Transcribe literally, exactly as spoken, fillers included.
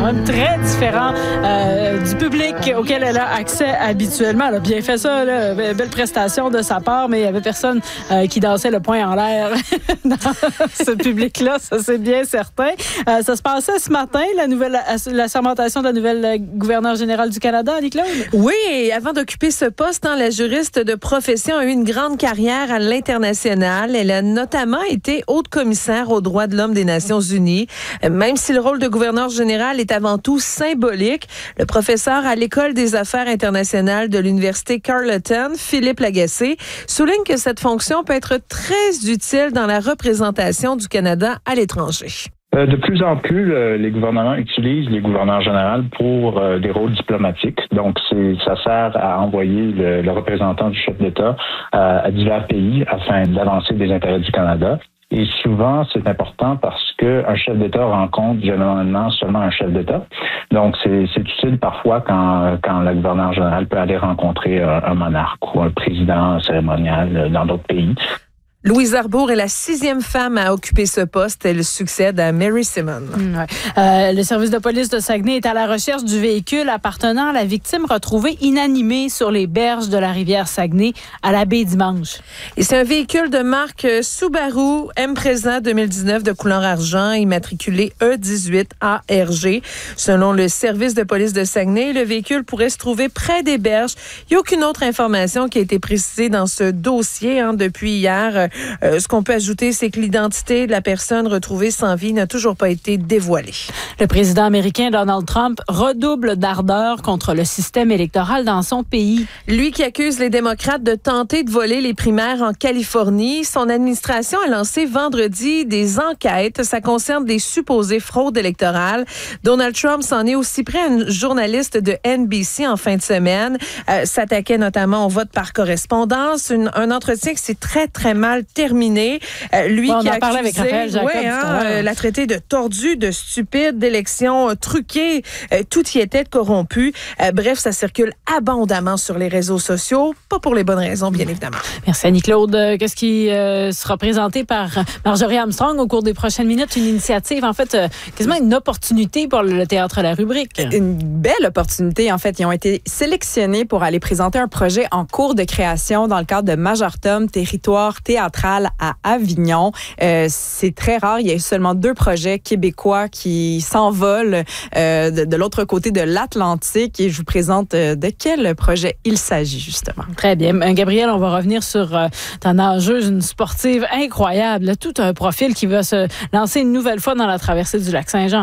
même très différent euh, du public auquel elle a accès habituellement. Elle a bien fait ça, là. Belle prestation de sa part, mais il n'y avait personne euh, qui dansait le poing en l'air dans ce public-là, ça c'est bien certain. Euh, ça se passait ce matin, la nouvelle la sermentation de la nouvelle gouverneure générale du Canada, Annie-Claude? Oui, et avant d'occuper ce poste, hein, la juriste de profession a eu une grande carrière à l'international. Elle a notamment été haute commissaire aux droits de l'homme des Nations unies. Même si le rôle de gouverneur général est avant tout symbolique, le professeur à l'École des affaires internationales de l'Université Carleton, Philippe Lagacé, souligne que cette fonction peut être très utile dans la représentation du Canada à l'étranger. De plus en plus, les gouvernements utilisent les gouverneurs généraux pour euh, des rôles diplomatiques. Donc, c'est, ça sert à envoyer le, le représentant du chef d'État euh, à divers pays afin d'avancer des intérêts du Canada. Et souvent, c'est important parce qu'un chef d'État rencontre généralement seulement un chef d'État. Donc, c'est, c'est utile parfois quand, quand le gouverneur général peut aller rencontrer un, un monarque ou un président cérémonial dans d'autres pays. Louise Arbour est la sixième femme à occuper ce poste. Elle succède à Mary Simon. Mmh, ouais. euh, le service de police de Saguenay est à la recherche du véhicule appartenant à la victime retrouvée inanimée sur les berges de la rivière Saguenay à la baie Dimanche. Et c'est un véhicule de marque Subaru Impreza deux mille dix-neuf de couleur argent, immatriculé E dix-huit A R G. Selon le service de police de Saguenay, le véhicule pourrait se trouver près des berges. Il n'y a aucune autre information qui a été précisée dans ce dossier hein, depuis hier. Euh, ce qu'on peut ajouter, c'est que l'identité de la personne retrouvée sans vie n'a toujours pas été dévoilée. Le président américain Donald Trump redouble d'ardeur contre le système électoral dans son pays. Lui qui accuse les démocrates de tenter de voler les primaires en Californie, son administration a lancé vendredi des enquêtes. Ça concerne des supposées fraudes électorales. Donald Trump s'en est aussi pris à une journaliste de N B C en fin de semaine. Euh, s'attaquait notamment au vote par correspondance. Une, un entretien qui s'est très, très mal terminé. Euh, lui bon, qui on a en parlait accusé, avec Raphaël Jacob ouais, hein, euh, l'a traité de tordu, de stupide, d'élection euh, truquée. Euh, tout y était corrompu. Euh, bref, ça circule abondamment sur les réseaux sociaux. Pas pour les bonnes raisons, bien évidemment. Merci Annie-Claude. Qu'est-ce qui euh, sera présenté par Marjorie Armstrong au cours des prochaines minutes? Une initiative, en fait, euh, quasiment une opportunité pour le théâtre à la rubrique. Une belle opportunité, en fait. Ils ont été sélectionnés pour aller présenter un projet en cours de création dans le cadre de Majortum, territoire théâtral à Avignon. Euh, c'est très rare. Il y a seulement deux projets québécois qui s'envolent euh, de, de l'autre côté de l'Atlantique. Et je vous présente euh, de quel projet il s'agit, justement. Très bien. Gabrielle, on va revenir sur euh, ta nageuse, une sportive incroyable. Là, tout un profil qui va se lancer une nouvelle fois dans la traversée du lac Saint-Jean.